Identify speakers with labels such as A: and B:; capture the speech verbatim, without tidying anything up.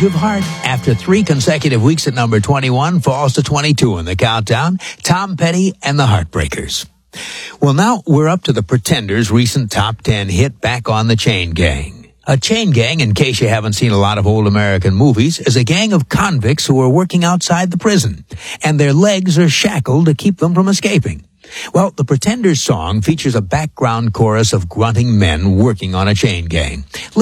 A: Change of Heart, after three consecutive weeks at number twenty-one, falls to twenty-two in the countdown. Tom Petty and the Heartbreakers. Well, now we're up to the Pretenders' recent top ten hit, Back on the Chain Gang. A chain gang, in case you haven't seen a lot of old American movies, is a gang of convicts who are working outside the prison, and their legs are shackled to keep them from escaping. Well, the Pretenders song features a background chorus of grunting men working on a chain gang.